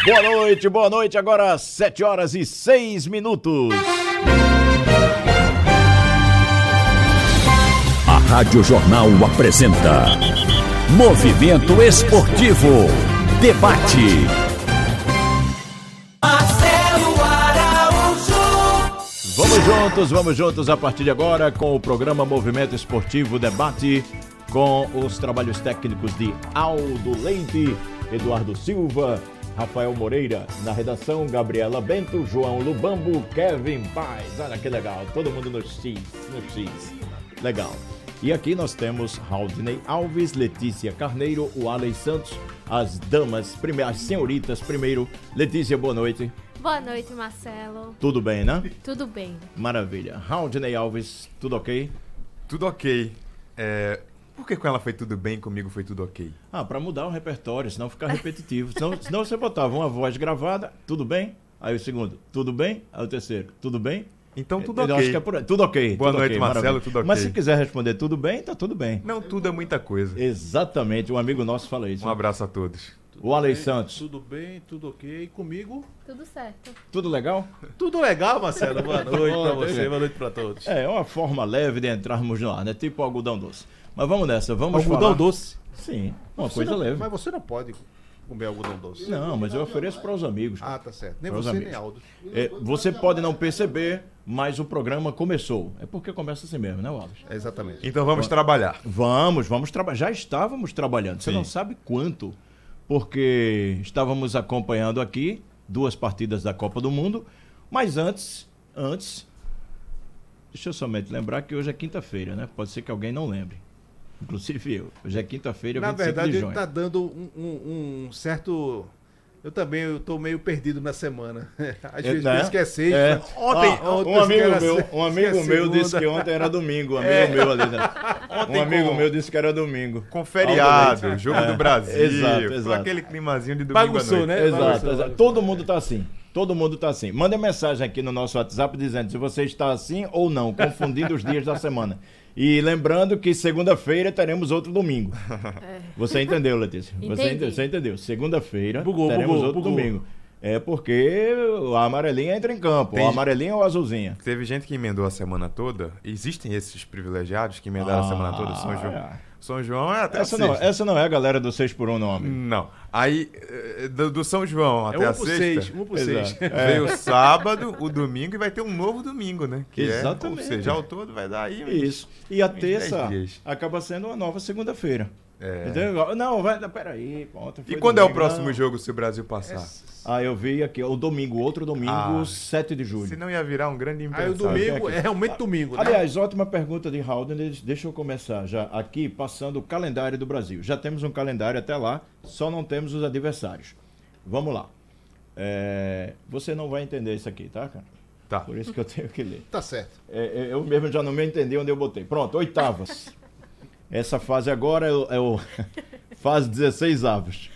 Boa noite, agora 7 horas e 6 minutos. A Rádio Jornal apresenta Movimento Esportivo, debate. Marcelo Araújo. Vamos juntos a partir de agora com o programa Movimento Esportivo Debate, com os trabalhos técnicos de Aldo Leite, Eduardo Silva, Rafael Moreira, na redação, Gabriela Bento, João Lubambo, Kevin Paz. Olha que legal, todo mundo no X. Legal. E aqui nós temos Raudinei Alves, Letícia Carneiro, o Alex Santos, as damas, as senhoritas primeiro. Letícia, boa noite. Boa noite, Marcelo. Tudo bem, né? Tudo bem. Maravilha. Raudinei Alves, tudo ok? Tudo ok. Por que com ela foi tudo bem, comigo foi tudo ok? Pra mudar o repertório, senão fica repetitivo. Senão você botava uma voz gravada, tudo bem? Aí o segundo, tudo bem? Aí o terceiro, tudo bem? Então tudo Eu ok. acho que é por aí. Tudo ok. Boa tudo noite, ok, Marcelo, maravilha. tudo ok. Mas se quiser responder tudo bem, tá tudo bem. Não, tudo é muita coisa. Exatamente, um amigo nosso fala isso. Um abraço a todos. O Alex Santos. Tudo bem, tudo ok. E comigo? Tudo certo. Tudo legal? Tudo legal, Marcelo. Boa noite pra você, boa noite pra todos. É uma forma leve de entrarmos no ar, né? Tipo algodão doce. Mas vamos nessa, vamos Algodão falar... doce? Sim, uma Você coisa não- leve. Mas você não pode comer algodão doce. Não, mas eu ofereço para os amigos. Ah, tá certo. Nem Para os você, amigos. nem Aldo. Você pode não perceber, mas o programa começou. É porque começa assim mesmo, né, Wallace? É exatamente. Então vamos trabalhar. Vamos trabalhar. Já estávamos trabalhando. Você Sim. não sabe quanto, porque estávamos acompanhando aqui 2 partidas da Copa do Mundo. Mas antes, deixa eu somente lembrar que hoje é quinta-feira, né? Pode ser que alguém não lembre. Inclusive eu. Hoje é quinta-feira, 25 Na verdade, de ele junho. tá dando um certo... Eu tô meio perdido na semana. Às vezes né? penso que é sexta. É. Ontem Um penso que era amigo meu disse segunda. que ontem era domingo. Um amigo meu ali, né? Ontem Um amigo com- meu disse que era domingo. Com feriado, Aldo jogo do Brasil. Exato. Com aquele climazinho de domingo Bagunçou, à noite. né? Exato. Todo mundo tá assim. Todo mundo tá assim. Manda mensagem aqui no nosso WhatsApp dizendo se você está assim ou não, confundindo os dias da semana. E lembrando que segunda-feira teremos outro domingo. Você entendeu, Letícia? Entendi. Você entendeu. Segunda-feira Bugou, teremos bugou, outro bugou. domingo. É porque a amarelinha entra em campo. Tem- O amarelinha ou a azulzinha? Teve gente que emendou a semana toda. Existem esses privilegiados que emendaram a semana toda. São João. é. São João é até a Essa sexta. não é a galera do 6x1, não, amigo. Não. Aí, do São João É até a por sexta, 6, 1 por Exato. 6. veio o sábado, o domingo e vai ter um novo domingo, né? Que Exatamente. ou seja, ao todo vai dar aí... Isso. E a uns 10 terça dias. acaba sendo uma nova segunda-feira. É. Entendeu? Não, peraí. Ontem foi E quando é o domingo, próximo não. jogo se o Brasil passar? Eu vi aqui, o domingo, outro domingo, Ah. 7 de julho. Se não ia virar um grande Aí impensável. o domingo aqui. é realmente domingo, né? Aliás, ótima pergunta de Halden. Deixa eu começar já aqui, passando o calendário do Brasil. Já temos um calendário até lá, só não temos os adversários. Vamos lá. Você não vai entender isso aqui, tá, cara? Tá. Por isso que eu tenho que ler. Tá certo. Eu mesmo já não me entendi onde eu botei. Pronto, oitavas. Essa fase agora é o fase 16 avos.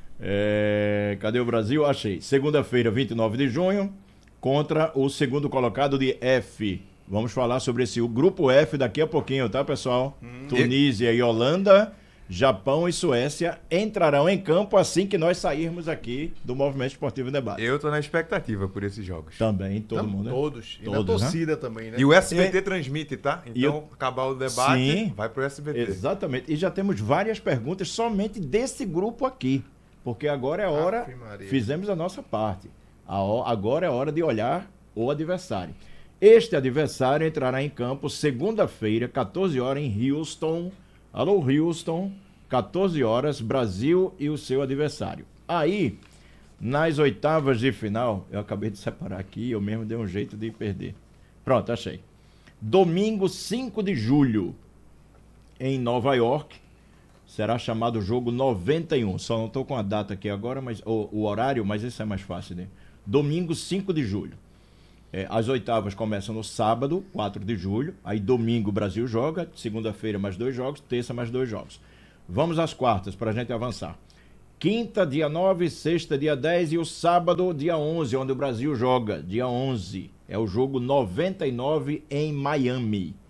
Cadê o Brasil? Achei. Segunda-feira, 29 de junho, contra o segundo colocado de F. Vamos falar sobre esse grupo F daqui a pouquinho, tá, pessoal? Tunísia e Holanda, Japão e Suécia entrarão em campo assim que nós sairmos aqui do Movimento Esportivo Debate. Eu tô na expectativa por esses jogos. Também, todo mundo. né? Todos. E na Todos, né? torcida também, né? E o SBT transmite, tá? E Então, acabar o debate, Sim. vai pro SBT. Exatamente. E já temos várias perguntas somente desse grupo aqui. Porque agora é a hora. Ave Maria. Fizemos a nossa parte. Agora é a hora de olhar o adversário. Este adversário entrará em campo segunda-feira, 14 horas, em Houston. Alô, Houston. 14 horas, Brasil e o seu adversário. Aí, nas oitavas de final, eu acabei de separar aqui, eu mesmo dei um jeito de perder. Pronto, achei. Domingo, 5 de julho, em Nova York, será chamado o jogo 91. Só não estou com a data aqui agora, mas o horário, mas isso é mais fácil, né? Domingo, 5 de julho. As oitavas começam no sábado, 4 de julho. Aí domingo o Brasil joga, segunda-feira mais 2 jogos, terça mais 2 jogos. Vamos às quartas para a gente avançar. Quinta, dia 9, sexta, dia 10 e o sábado, dia 11, onde o Brasil joga, dia 11. É o jogo 99 em Miami.